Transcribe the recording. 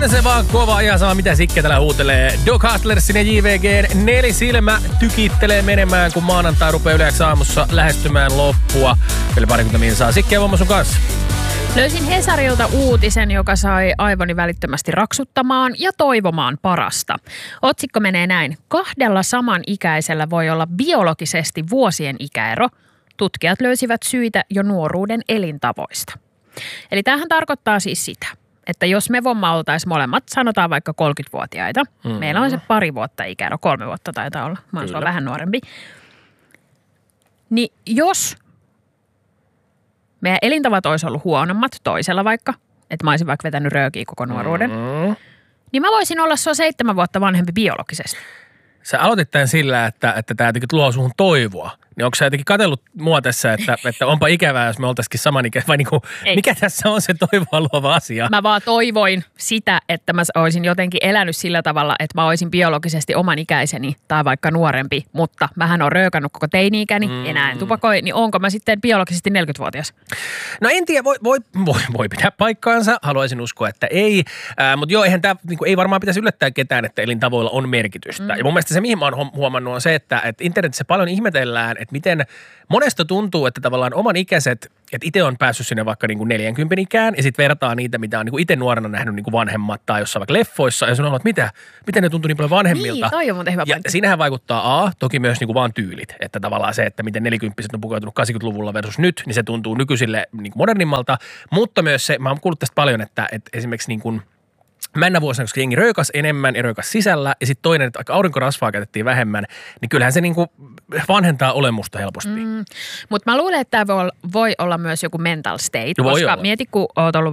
On se vaan kova, ihan sama mitä Sikke täällä huutelee. Doc Hustlersin ja JVGn nelisilmä tykittelee menemään, kun maanantai rupeaa Yleensä aamussa lähestymään loppua. Vielä parikymmentä minsaa. Sikke ja Vomma sun kanssa. Löysin Hesarilta uutisen, joka sai aivoni välittömästi raksuttamaan ja toivomaan parasta. Otsikko menee näin. 2 samanikäisellä voi olla biologisesti vuosien ikäero. Tutkijat löysivät syitä jo nuoruuden elintavoista. Eli tämähän tarkoittaa siis sitä, että jos me Vomma oltaisiin molemmat, sanotaan vaikka 30-vuotiaita, meillä on se 2 vuotta ikäero, 3 vuotta taitaa olla, mä oon sua vähän nuorempi. Niin jos meidän elintavat olisi ollut huonommat toisella vaikka, että mä olisin vaikka vetänyt röökiä koko nuoruuden, niin mä voisin olla sua 7 vuotta vanhempi biologisesti. Sä aloitit tämän sillä, että tämä jotenkin luo suhun toivoa. Niin onko sä jotenkin katsellut mua tässä, että onpa ikävää, jos me oltaisikin samanikäisiä? Vai niinku, mikä tässä on se toivoa luova asia? Mä vaan toivoin sitä, että mä olisin jotenkin elänyt sillä tavalla, että mä olisin biologisesti oman ikäiseni tai vaikka nuorempi, mutta mähän on röökannut koko teini-ikäni, enää en tupakoi, niin onko mä sitten biologisesti 40-vuotias? No en tiedä, voi pitää paikkaansa. Haluaisin uskoa, että ei. Mutta joo, eihän tämä niinku, ei varmaan pitäisi yllättää ketään, että elintavoilla on merkitystä. Ja mun mielestä se, mihin mä oon huomannut, on se, että internetissä paljon ihmetellään, että miten monesta tuntuu, että tavallaan oman ikäiset, että itse on päässyt sinne vaikka niin kuin 40 ikään ja sitten vertaa niitä, mitä on niin kuin itse nuorena nähnyt niin kuin vanhemmat tai jossain vaikka leffoissa ja sanoo, että miten ne tuntuu niin paljon vanhemmilta. Niin, toi on muuten hyvä pointti. Ja siinähän vaikuttaa toki myös niin kuin vaan tyylit, että tavallaan se, että miten 40-vuotiaat on pukeutunut 80-luvulla versus nyt, niin se tuntuu nykyisille niin kuin modernimmalta, mutta myös se, mä oon kuullut tästä paljon, että esimerkiksi niin kuin männä vuosina, koska jengi röökas enemmän ja röökas sisällä ja sitten toinen, että aika aurinkorasvaa käytettiin vähemmän, niin kyllähän se niinku vanhentaa olemusta helposti. Mutta mä luulen, että tämä voi olla myös joku mental state, koska mieti, kun oot ollut